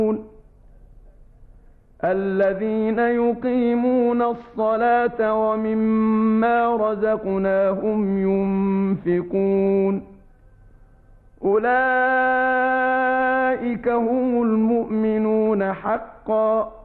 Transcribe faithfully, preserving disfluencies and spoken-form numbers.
الذين يقيمون الصلاة ومما رزقناهم ينفقون أولئك هم المؤمنون حقا